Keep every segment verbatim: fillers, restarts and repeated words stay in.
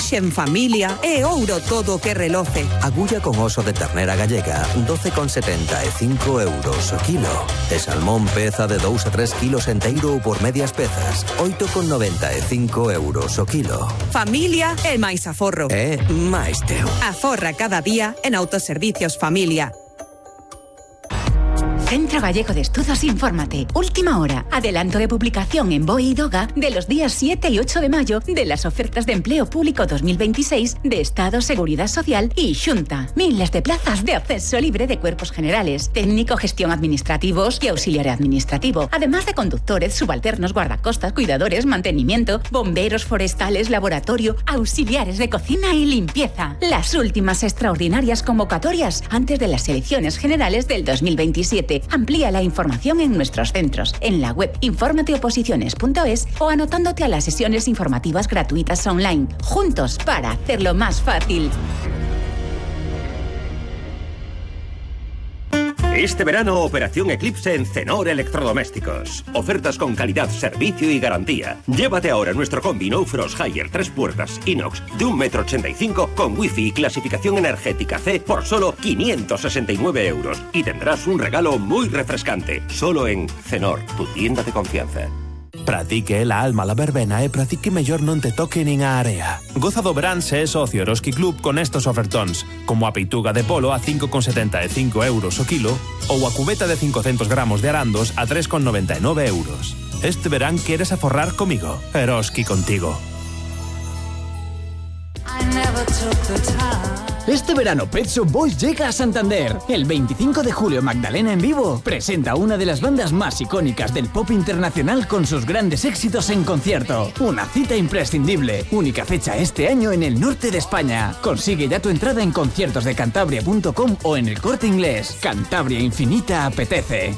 Hoxe en familia é ouro todo o que reloce. Agulla con oso de ternera gallega, doce con setenta e cinco euros o kilo. E salmón peza de dous a tres kilos enteiro ou por medias pezas, oito con noventa e cinco euros o kilo. Familia é máis aforro. É máis teu. Aforra cada día en Autoservicios Familia. Centro Gallego de Estudos Infórmate. Última hora. Adelanto de publicación en BOE y DOGA de los días siete y ocho de mayo de las ofertas de empleo público dos mil veintiséis de Estado, Seguridad Social y Xunta. Miles de plazas de acceso libre de cuerpos generales, técnico, gestión administrativos y auxiliar administrativo, además de conductores, subalternos, guardacostas, cuidadores, mantenimiento, bomberos forestales, laboratorio, auxiliares de cocina y limpieza. Las últimas extraordinarias convocatorias antes de las elecciones generales del dos mil veintisiete. Amplía la información en nuestros centros, en la web informateoposiciones punto es o anotándote a las sesiones informativas gratuitas online. Juntos para hacerlo más fácil. Este verano, Operación Eclipse en Cenor Electrodomésticos. Ofertas con calidad, servicio y garantía. Llévate ahora nuestro combi No Frost Higher tres puertas inox de un metro ochenta y cinco con wifi y clasificación energética C por solo quinientos sesenta y nueve euros. Y tendrás un regalo muy refrescante. Solo en Cenor, tu tienda de confianza. Pratique la alma la verbena e pratique mellor non te toque nin a area. Goza do verán se é socio Eroski Club con estos ofertóns, como a peituga de polo a cinco con setenta e cinco euros o kilo ou a cubeta de cincocentos gramos de arandos a tres con noventa e nove euros. Este verán queres aforrar comigo. Eroski contigo. Este verano Pet Shop Boys llega a Santander. El veinticinco de julio Magdalena en Vivo presenta una de las bandas más icónicas del pop internacional con sus grandes éxitos en concierto. Una cita imprescindible. Única fecha este año en el norte de España. Consigue ya tu entrada en conciertos de cantabria punto com o en el Corte Inglés. Cantabria Infinita apetece.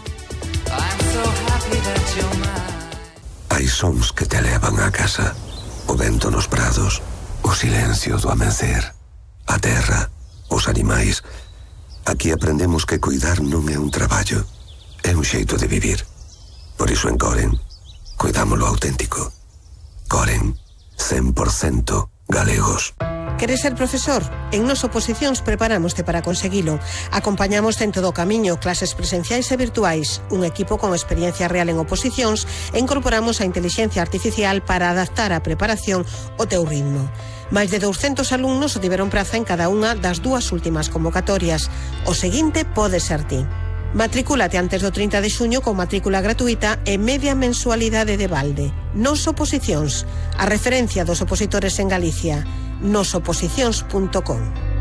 Hai sons que te levan a casa. O vento nos prados, o silencio do amencer, a terra, os animais. Aquí aprendemos que cuidar non é un traballo, é un xeito de vivir. Por iso en Coren, cuidamos lo auténtico. Coren, cen por cento galegos. Queres ser profesor? En Nos Oposicións preparámoste para conseguilo. Acompañamos en todo o camiño, clases presenciais e virtuais, un equipo con experiencia real en oposicións e incorporamos a inteligencia artificial para adaptar a preparación ao teu ritmo. Máis de douscentos alumnos tiveron praza en cada unha das dúas últimas convocatorias. O seguinte pode ser ti. Matricúlate antes do trinta de xuño con matrícula gratuita e media mensualidade de balde. Nos Oposicións, a referencia dos opositores en Galicia. nos oposicións punto com.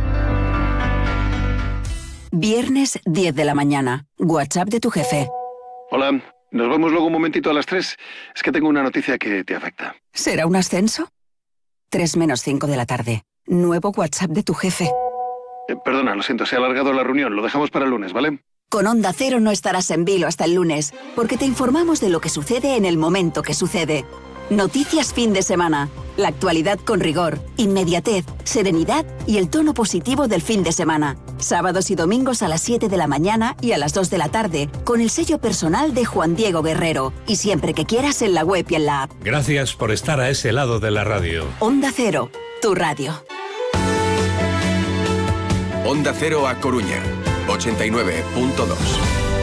Viernes diez de la mañana. WhatsApp de tu jefe. Hola, nos vamos luego un momentito a las tres. Es que tengo una noticia que te afecta. ¿Será un ascenso? tres menos cinco de la tarde. Nuevo WhatsApp de tu jefe. Eh, perdona, lo siento, se ha alargado la reunión. Lo dejamos para el lunes, ¿vale? Con Onda Cero no estarás en vilo hasta el lunes, porque te informamos de lo que sucede en el momento que sucede. Noticias fin de semana. La actualidad con rigor, inmediatez, serenidad y el tono positivo del fin de semana. Sábados y domingos a las siete de la mañana y a las dos de la tarde, con el sello personal de Juan Diego Guerrero. Y siempre que quieras en la web y en la app. Gracias por estar a ese lado de la radio. Onda Cero, tu radio. Onda Cero A Coruña, ochenta y nueve punto dos.